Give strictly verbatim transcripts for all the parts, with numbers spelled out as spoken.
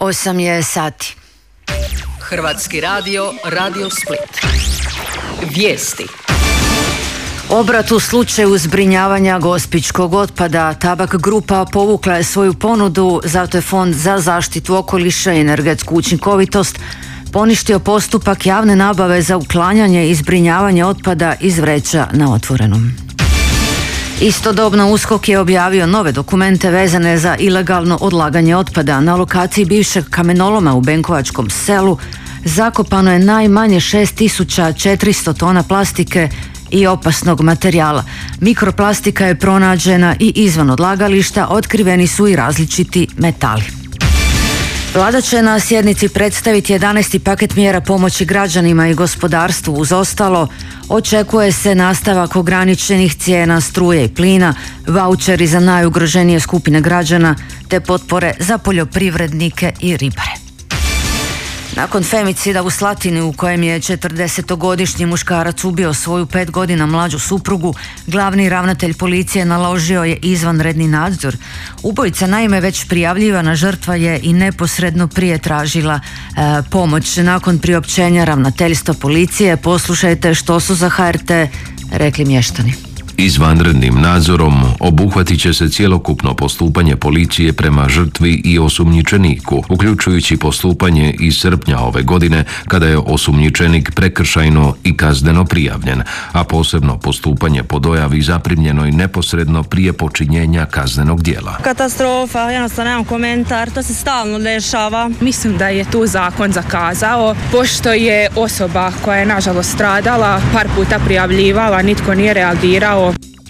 osam je sati. Hrvatski radio, Radio Split. Vijesti. Obrat u slučaju zbrinjavanja gospićkog otpada. Tabak grupa povukla je svoju ponudu, zato je Fond za zaštitu okoliša i energetsku učinkovitost poništio postupak javne nabave za uklanjanje i zbrinjavanje otpada iz vreća na otvorenom. Istodobno U S K O K je objavio nove dokumente vezane za ilegalno odlaganje otpada. Na lokaciji bivšeg kamenoloma u Benkovačkom selu zakopano je najmanje šest tisuća četiristo tona plastike i opasnog materijala. Mikroplastika je pronađena i izvan odlagališta, otkriveni su i različiti metali. Vlada će na sjednici predstaviti jedanaesti paket mjera pomoći građanima i gospodarstvu. Uz ostalo, očekuje se nastavak ograničenih cijena struje i plina, vaučeri za najugroženije skupine građana te potpore za poljoprivrednike i ribare. Nakon femicida u Slatini u kojem je četrdesetogodišnji muškarac ubio svoju pet godina mlađu suprugu, glavni ravnatelj policije naložio je izvanredni nadzor. Ubojica naime već prijavljivana žrtva je i neposredno prije tražila e, pomoć. Nakon priopćenja ravnateljstva policije poslušajte što su za H R T rekli mještani. Izvanrednim nadzorom obuhvatit će se cjelokupno postupanje policije prema žrtvi i osumnjičeniku, uključujući postupanje iz srpnja ove godine kada je osumnjičenik prekršajno i kazneno prijavljen, a posebno postupanje po dojavi zaprimljenoj neposredno prije počinjenja kaznenog djela. Katastrofa, jednostavno nemam komentar, to se stalno dešava. Mislim da je tu zakon zakazao, pošto je osoba koja je nažalost stradala par puta prijavljivala, nitko nije reagirao.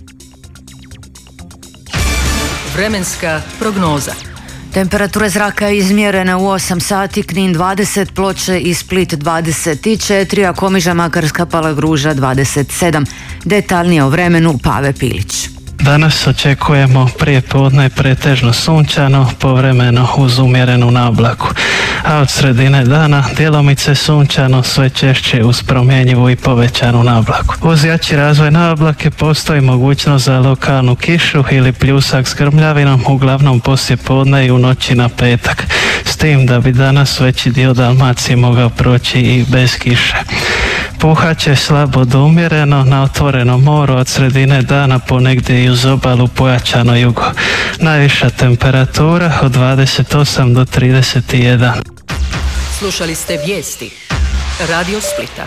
Vremenska prognoza. Temperatura zraka je izmjerena u osam sati, Knin dvadeset, Ploče i Split dvadeset četiri, a Komiža, Makarska, Palagruža dvadeset sedam. Detaljnije o vremenu Pave Pilić. Danas očekujemo prije podne pretežno sunčano, povremeno uz umjerenu nablaku, a od sredine dana djelomice sunčano, sve češće uz promjenjivu i povećanu nablaku. Uz jači razvoj nablake postoji mogućnost za lokalnu kišu ili pljusak s grmljavinom, uglavnom poslije podne i u noći na petak, s tim da bi danas veći dio Dalmacije mogao proći i bez kiše. Puhat će slabo do umjereno, na otvorenom moru od sredine dana ponegdje i uz obalu pojačano jugo. Najviša temperatura od dvadeset osam do trideset jedan. Slušali ste vijesti Radio Splita.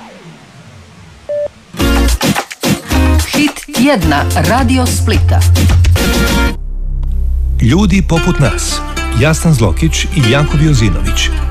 Hit tjedna Radio Splita. Ljudi poput nas, Jastan Zlokić i Janko Biozinović,